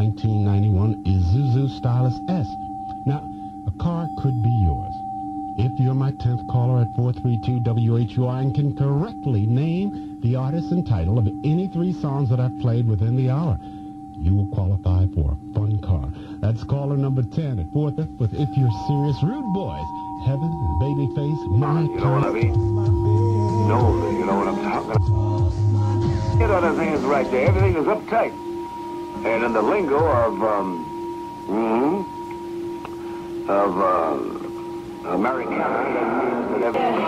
1991 Isuzu Stylus S. Now, a car could be yours. If you're my 10th caller at 432-WHUR and can correctly name the artist and title of any 3 songs that I've played within the hour, you will qualify for a fun car. That's caller number 10 at 4th with If You're Serious. Rude Boys, Heaven and Babyface, My You know what I mean? No, you know what I'm talking about. You know, the thing is right there. Everything is uptight. And in the lingo of, Americana, that means that everything